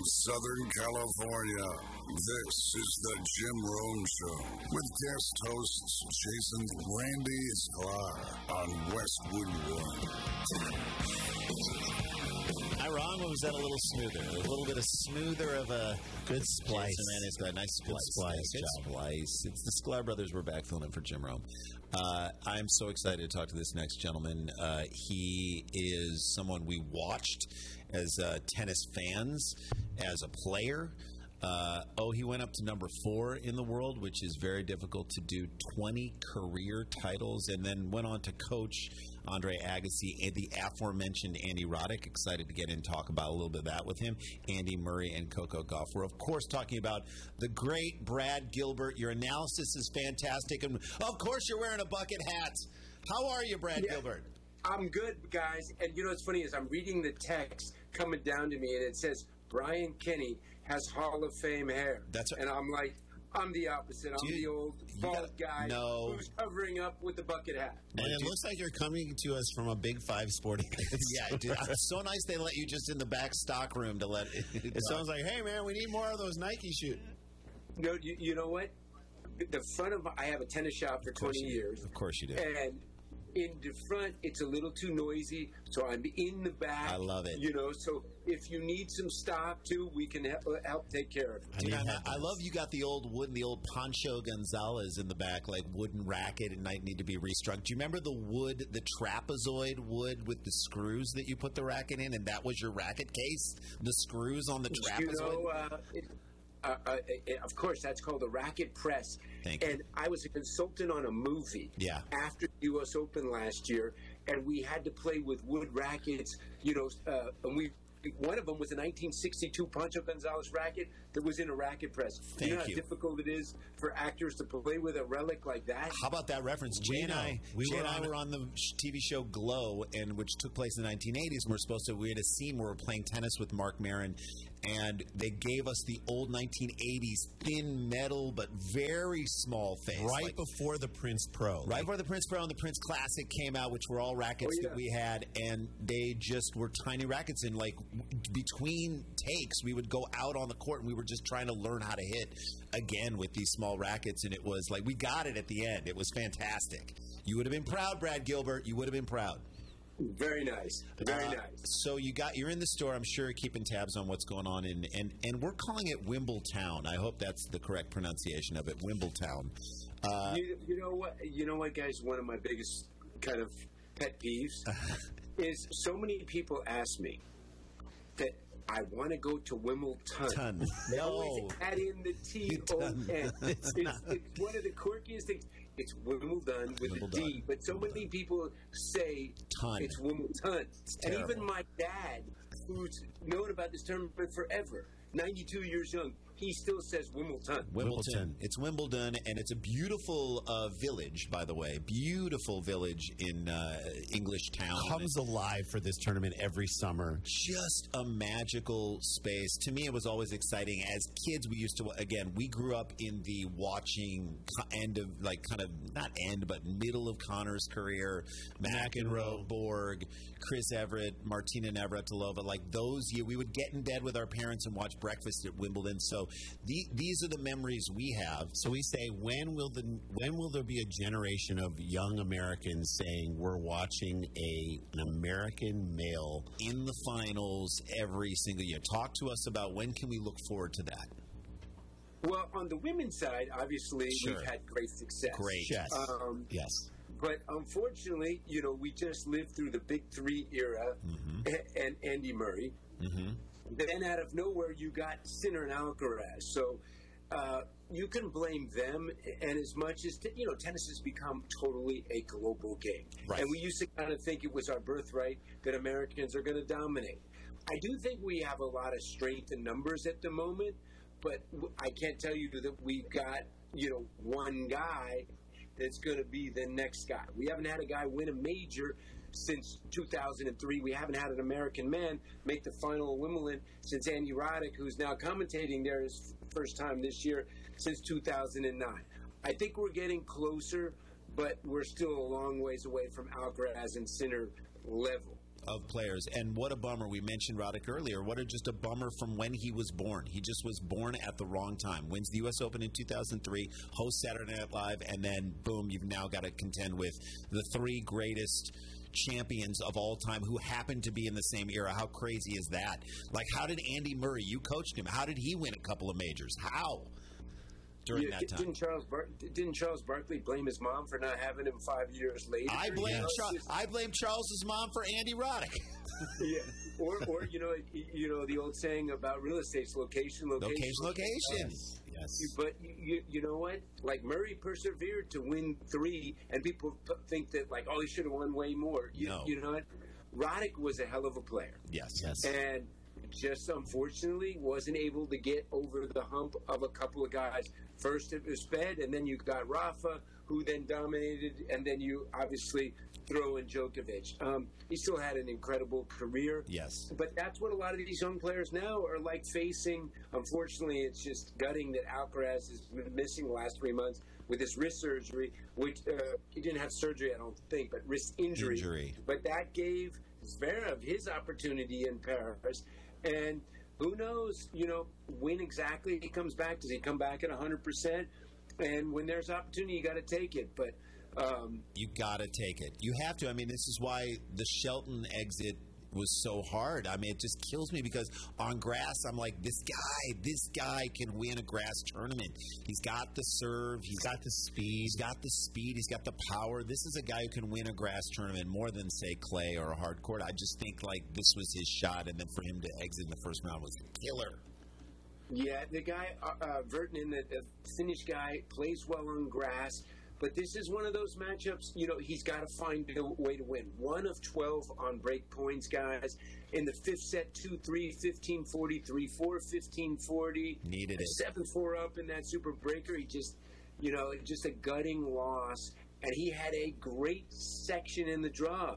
Southern California. This is the Jim Rome Show with guest hosts Jason Randy Sklar on Westwood One. Hi, Ron. Was that a little smoother? A little bit of smoother of a good splice. It's got a nice splice. Good splice. It's the Sklar brothers. We're back filling in for Jim Rome. I'm so excited to talk to this next gentleman. He is someone we watched as tennis fans, as a player. He went up to number 4 in the world, which is very difficult to do. 20 career titles, and then went on to coach Andre Agassi and the aforementioned Andy Roddick. Excited to get in and talk about a little bit of that with him. Andy Murray and Coco Gauff. We're, of course, talking about the great Brad Gilbert. Your analysis is fantastic, and, of course, you're wearing a bucket hat. How are you, Brad Gilbert? I'm good, guys. And you know what's funny is I'm reading the text coming down to me, and it says, Brian Kenny has Hall of Fame hair. That's right. And I'm like, I'm the opposite. I'm the old bald guy who's covering up with the bucket hat. And it looks like you're coming to us from a Big 5 sporting goods. Yeah, dude, it's so nice they let you just in the back stock room to let it sounds like, hey, man, we need more of those Nike shoes. No, you know what? The front of I have a tennis shop for 20 years. Of course you do. And in the front, it's a little too noisy, so I'm in the back. I love it. You know, so if you need some stock, too, we can help take care of it. Dude, I love you got the old wood, the old Pancho Gonzalez in the back, like wooden racket, and might need to be restrung. Do you remember the wood, the trapezoid wood with the screws that you put the racket in, and that was your racket case? The screws on the trapezoid? You know, of course, that's called a racket press. Thank you. And I was a consultant on a movie after the U.S. Open last year, and we had to play with wood rackets, you know, and one of them was a 1962 Pancho Gonzalez racket that was in a racket press. You know how difficult it is for actors to play with a relic like that? How about that reference? Jay and I were on the TV show Glow, which took place in the 1980s. We had a scene where we were playing tennis with Mark Maron, and they gave us the old 1980s thin metal but very small face. Right before the Prince Pro. Right before the Prince Pro and the Prince Classic came out, which were all rackets that we had, and they just were tiny rackets. And like between takes, we would go out on the court and we were just trying to learn how to hit again with these small rackets, and it was like we got it at the end. It was fantastic. You would have been proud, Brad Gilbert. You would have been proud. Very nice. Very nice. So you're in the store, I'm sure, keeping tabs on what's going on, and we're calling it Wimbletown. I hope that's the correct pronunciation of it, Wimbletown. You know what, guys? One of my biggest kind of pet peeves is so many people ask me that I want to go to Wimbledon. They always add in the T-O-N. It's one of the quirkiest things. It's Wimbledon with a D, but so many people say it's Wimbledon. And even my dad, who's known about this tournament forever, 92 years young, he still says Wimbledon. Wimbledon. It's Wimbledon, and it's a beautiful village, by the way. Beautiful village in English Town. Comes alive for this tournament every summer. Just a magical space. To me, it was always exciting. As kids, we used to, again, we grew up in the watching end of, like, kind of, not end, but middle of Connor's career. McEnroe, Borg, Chris Everett, Martina Navratilova. Like, those years, we would get in bed with our parents and watch breakfast at Wimbledon. So these are the memories we have. So we say, when will there be a generation of young Americans saying we're watching an American male in the finals every single year? Talk to us about when can we look forward to that. Well, on the women's side, obviously, we've had great success. Great. Yes. Yes. But unfortunately, you know, we just lived through the Big Three era and Andy Murray. Mm-hmm. Then out of nowhere, you got Sinner and Alcaraz. So you can blame them. And as much as, tennis has become totally a global game. Right. And we used to kind of think it was our birthright that Americans are going to dominate. I do think we have a lot of strength in numbers at the moment. But I can't tell you that we've got, one guy that's going to be the next guy. We haven't had a guy win a major since 2003. We haven't had an American man make the final of Wimbledon since Andy Roddick, who's now commentating there his first time this year, since 2009. I think we're getting closer, but we're still a long ways away from Alcaraz and Sinner level. of players. And what a bummer. We mentioned Roddick earlier. What just a bummer from when he was born. He just was born at the wrong time. Wins the U.S. Open in 2003, hosts Saturday Night Live, and then, boom, you've now got to contend with the three greatest champions of all time who happen to be in the same era. How crazy is that? Like, how did Andy Murray, you coached him, how did he win a couple of majors? How? During that time. Didn't Charles Barkley blame his mom for not having him 5 years later? I blame Charles's mom for Andy Roddick. Yeah, or the old saying about real estate's location. Yes. But you know what? Like, Murray persevered to win 3, and people think that, like, he should have won way more. You know what? Roddick was a hell of a player. Yes. And just unfortunately wasn't able to get over the hump of a couple of guys. First it was Fed, and then you got Rafa, who then dominated, and then you obviously throw in Djokovic. He still had an incredible career. Yes. But that's what a lot of these young players now are like facing. Unfortunately, it's just gutting that Alcaraz is missing the last 3 months with his wrist surgery, which he didn't have surgery, I don't think, but wrist injury. But that gave Zverev his opportunity in Paris. And who knows, when exactly he comes back. Does he come back at 100%? And when there's opportunity, you got to take it. But you got to take it. You have to. I mean, this is why the Shelton exit was so hard. I mean, it just kills me because on grass, I'm like, this guy can win a grass tournament. He's got the serve. He's got the speed. He's got the power. This is a guy who can win a grass tournament more than, say, clay or a hard court. I just think, like, this was his shot, and then for him to exit in the first round was a killer. Yeah, the guy, Vertinen, the Finnish guy, plays well on grass. But this is one of those matchups, he's got to find a way to win. 1 of 12 on break points, guys. In the fifth set, 2-3, 15-40, 3-4, 15-40. Needed it. 7-4 up in that super breaker. He just, just a gutting loss. And he had a great section in the draw.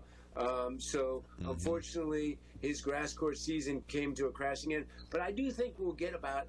Unfortunately, his grass court season came to a crashing end. But I do think we'll get about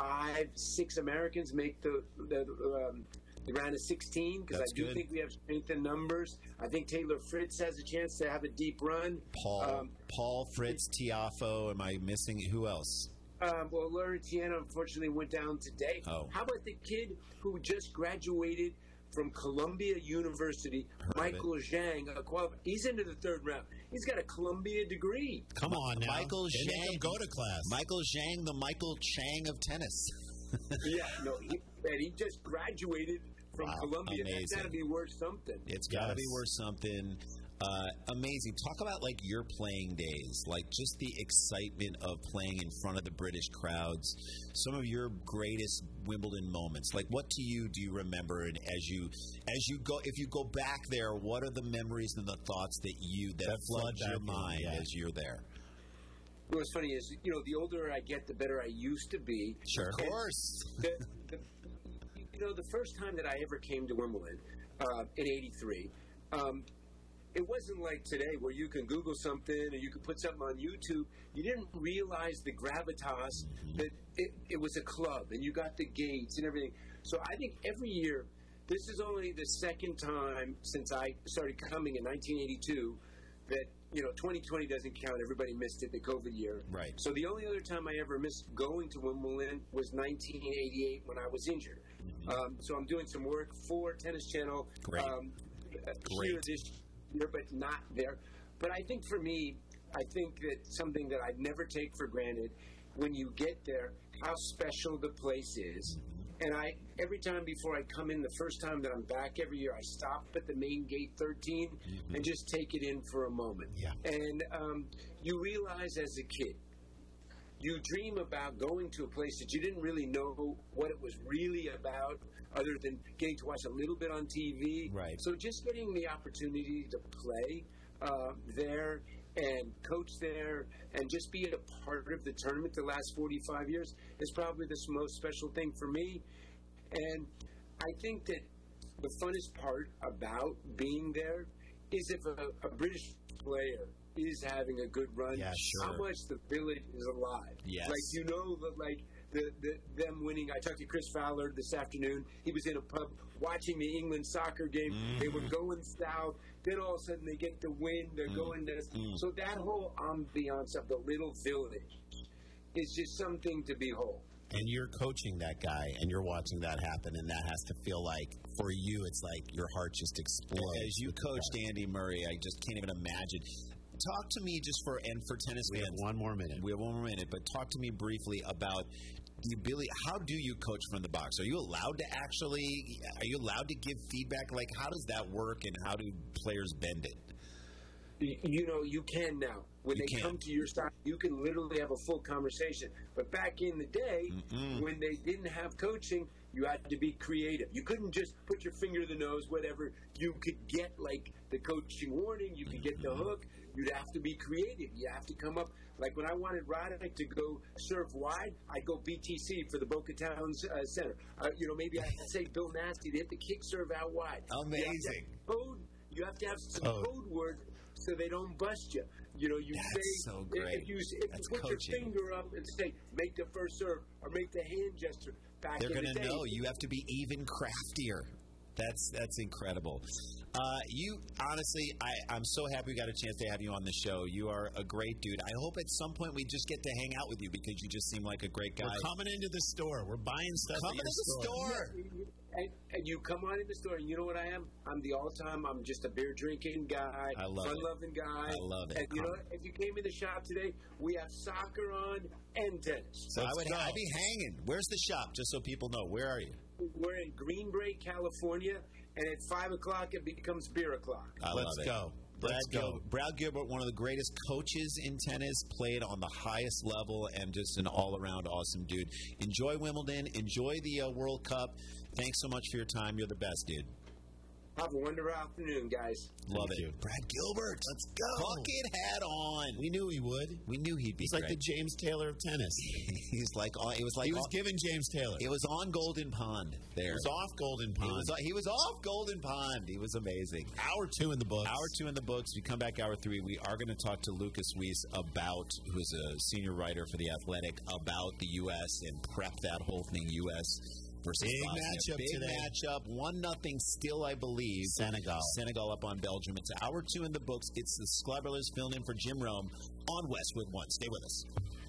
5-6 Americans make the round of 16, because I do think we have strength in numbers. I think Taylor Fritz has a chance to have a deep run. Paul Fritz, Tiafoe. Am I missing? Who else? Well, Laurentiana unfortunately went down today. Oh. How about the kid who just graduated from Columbia University, Michael Zhang? He's into the third round. He's got a Columbia degree. Come on now. Michael Zhang. Go to class. Michael Zhang, the Michael Chang of tennis. He just graduated from Columbia. Amazing. That's got to be worth something. It's got to be worth something. Amazing. Talk about, like, your playing days, like just the excitement of playing in front of the British crowds. Some of your greatest Wimbledon moments. Like, what do you remember? And as you go, if you go back there, what are the memories and the thoughts that flood your mind as you're there? What's funny is, the older I get, the better I used to be. Sure, of course. The first time that I ever came to Wimbledon in '83, it wasn't like today where you can Google something or you can put something on YouTube. You didn't realize the gravitas that it was a club, and you got the gates and everything. So I think every year, this is only the second time since I started coming in 1982 that 2020 doesn't count. Everybody missed it, the COVID year. Right. So the only other time I ever missed going to Wimbledon was 1988 when I was injured. So I'm doing some work for Tennis Channel here this year, but not there. But I think for me, I think that something that I'd never take for granted when you get there, how special the place is. And every time before I come in, the first time that I'm back every year, I stop at the main gate 13 and just take it in for a moment. Yeah. And you realize as a kid, you dream about going to a place that you didn't really know what it was really about, other than getting to watch a little bit on TV. Right. So just getting the opportunity to play there and coach there and just be a part of the tournament the last 45 years is probably the most special thing for me. And I think that the funnest part about being there is if a British player is having a good run, how much the village is alive. Yes. Like, them winning. I talked to Chris Fowler this afternoon. He was in a pub watching the England soccer game. They were going south. Then all of a sudden they get the win. They're going to. So that whole ambiance of the little village is just something to behold. And you're coaching that guy, and you're watching that happen, and that has to feel like, for you, it's like your heart just explodes. As you coached Andy Murray, I just can't even imagine. Talk to me just for tennis fans. We have one more minute. But talk to me briefly about the ability. How do you coach from the box? Are you allowed to give feedback? Like, how does that work, and how do players bend it? You know, you can now. When they come to your side, you can literally have a full conversation. But back in the day, when they didn't have coaching, you had to be creative. You couldn't just put your finger to the nose, whatever. You could get, like, the coaching warning. You could get the hook. You'd have to be creative. You have to come up. Like, when I wanted Roddick to go serve wide, I'd go BTC for the Boca Towns Center. Maybe I'd say Bill Nasty to hit the kick serve out wide. Amazing. You have to have some code word so they don't bust you. That's so great. If you put your finger up and say, make the first serve or make the hand gesture back they're in the day. They're going to know. You have to be even craftier. That's incredible. I'm so happy we got a chance to have you on the show. You are a great dude. I hope at some point we just get to hang out with you because you just seem like a great guy. We're coming into the store. We're buying stuff at the store. And you come on in the store, and you know what I am? I'm the all-time. I'm just a beer-drinking guy, fun-loving guy. I love it. And you know what? If you came in the shop today, we have soccer on and tennis. So I'd be hanging. Where's the shop? Just so people know. Where are you? We're in Green Bay, California, and at 5 o'clock it becomes beer o'clock. Let's go. Brad Gilbert, one of the greatest coaches in tennis, played on the highest level, and just an all-around awesome dude. Enjoy Wimbledon. Enjoy the World Cup. Thanks so much for your time. You're the best, dude. Have a wonderful afternoon, guys. Love it. Brad Gilbert. Let's go. Bucket hat on. We knew he would. We knew he'd be He's like the James Taylor of tennis. He was given James Taylor. It was on Golden Pond there. It was off Golden Pond. He was off Golden Pond. He was amazing. Hour 2 in the books. Hour 2 in the books. We come back hour 3. We are going to talk to Lucas Weiss who's a senior writer for The Athletic, about the U.S. and prep that whole thing, U.S. versus Bosnia. Big matchup. 1-0 still, I believe. Senegal up on Belgium. It's hour 2 in the books. It's the Sklar Brothers filling in for Jim Rome on Westwood One. Stay with us.